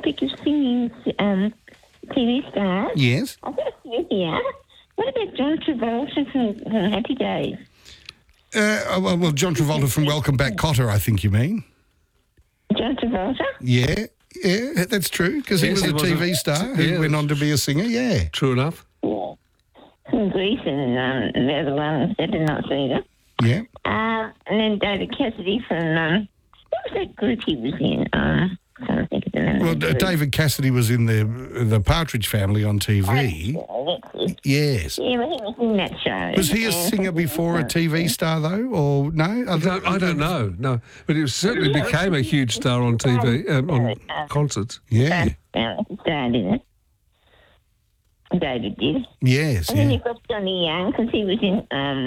topic of singing TV stars, Yes. I've got a few here. What about John Travolta from Happy Days? Well, John Travolta from Welcome Back, Kotter, I think you mean. John Travolta? Yeah, that's true, because he was a TV star who went on to be a singer, yeah. True enough. Yeah. From Greece and the other one, Saturday Night Fever. Yeah. And then David Cassidy from, what was that group he was in? I'm trying to think of the name. Well, of the group. David Cassidy was in the Partridge Family on TV. That's it. Yes. Yeah, well, he was in that show. Was he a singer before a TV star, though, or no? I don't know, no. But he certainly became a huge star on TV, on concerts. Yeah. He starred in it. David did. Yes, And then yeah. you've got Johnny Young, because he was in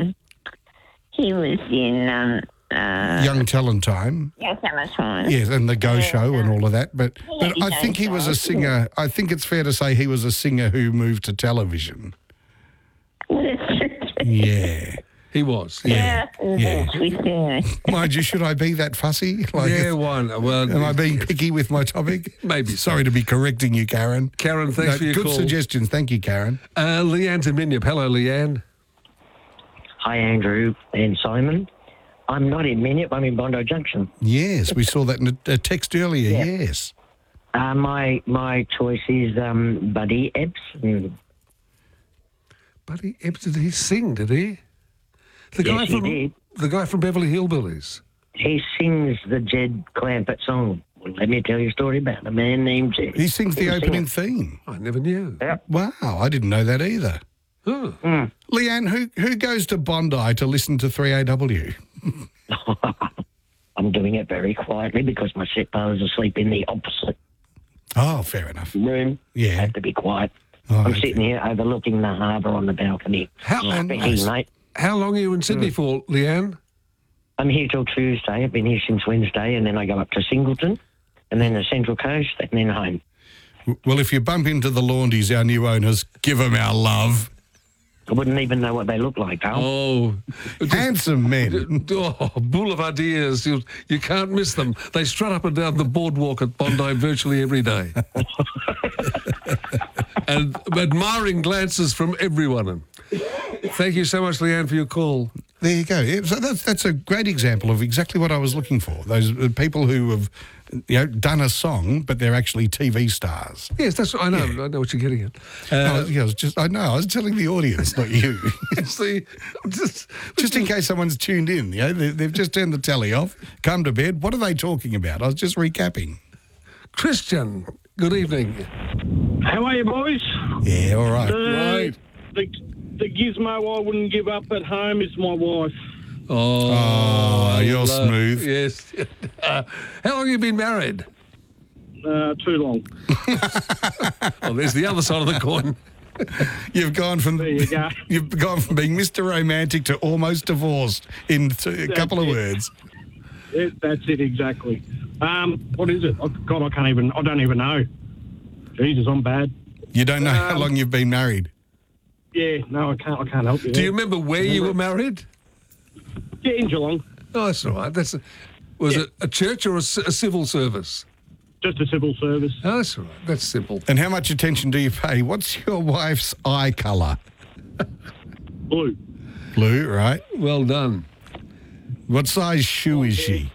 Young Talent Time. Young Talent Time. Yes, and the Go Show and all of that. But Yeah, I think he was a singer. I think it's fair to say he was a singer who moved to television. Well, that's true. Yeah. He was. Yeah. Yeah. Yeah. Mind you, should I be that fussy? One. Well, Am I being picky with my topic? Maybe. Sorry to be correcting you, Karen. Karen, thanks for your good call. suggestions. Thank you, Karen. Leanne's in Minyip. Hello, Leanne. Hi, Andrew and Simon. I'm not in Minyip, I'm in Bondi Junction. Yes, we saw that in a text earlier. Yeah. Yes. My choice is Buddy Epps. Buddy Epps, did he sing, did he? Yes, he did. The guy from Beverly Hillbillies. He sings the Jed Clampett song. Well, let me tell you a story about a man named Jed. He sings the He was opening singing. theme. I never knew. Yep. Wow, I didn't know that either. Oh. Leanne, who goes to Bondi to listen to 3AW? I'm doing it very quietly because my stepfather's asleep in the opposite Oh, fair enough. room. Yeah. I have to be quiet. Oh, I'm okay. sitting here overlooking the harbour on the balcony. How Speaking, mate. How long are you in Sydney for, Leanne? I'm here till Tuesday. I've been here since Wednesday, and then I go up to Singleton, and then the Central Coast, and then home. Well, if you bump into the Laundies, our new owners, give them our love. I wouldn't even know what they look like, Carl. Oh. Handsome men. Oh, boulevardiers. You can't miss them. They strut up and down the boardwalk at Bondi virtually every day. And admiring glances from everyone. Thank you so much, Leanne, for your call. There you go. Yeah, so that's a great example of exactly what I was looking for. Those people who have, done a song, but they're actually TV stars. Yes, that's I know. I know what you're getting at. I was telling the audience, not you. See, Just in case someone's tuned in, they've just turned the telly off, come to bed. What are they talking about? I was just recapping. Christian, good evening. How are you, boys? Yeah, all right. Right. The gizmo I wouldn't give up at home is my wife. Oh, you're smooth. Yes. How long have you been married? Too long. Oh, there's the other side of the coin. You've gone from There you go. You've gone from being Mr. Romantic to almost divorced in a couple of words. That's it, exactly. What is it? Oh, God, I don't even know. Jesus, I'm bad. You don't know how long you've been married. Yeah, no, I can't help you. Do you remember where you were married? Yeah, in Geelong. Oh, that's all right. Was it a church or a civil service? Just a civil service. Oh, that's all right. That's simple. And how much attention do you pay? What's your wife's eye colour? Blue. Blue, right? Well done. What size shoe is she?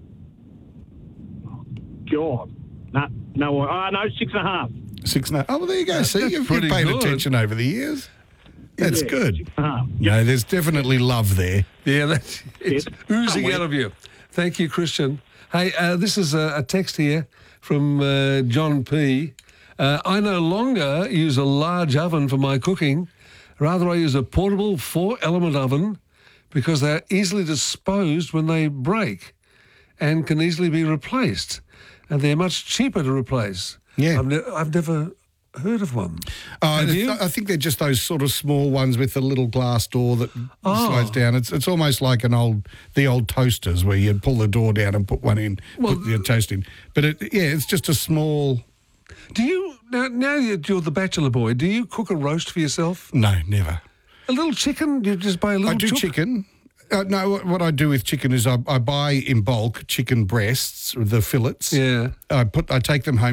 God. No, 6.5. 6.5. Oh, well, there you go. See, you've pretty paid good. attention over the years. That's Yeah, good. 6.5. No, there's definitely love there. Yeah, it's oozing Somewhere. out of you. Thank you, Christian. Hey, this is a text here from John P. I no longer use a large oven for my cooking. Rather, I use a portable 4-element oven because they're easily disposed when they break and can easily be replaced. And they're much cheaper to replace. Yeah. I've never heard of one. I Have you? think they're just those sort of small ones with the little glass door that slides down. It's almost like the old toasters where you pull the door down and put one in, put your toast in. But it's just a small. Do you now that you're the bachelor boy? Do you cook a roast for yourself? No, never. A little chicken? You just buy a little. I do chook? chicken. No, what I do with chicken is I buy in bulk chicken breasts, the fillets. Yeah. I take them home.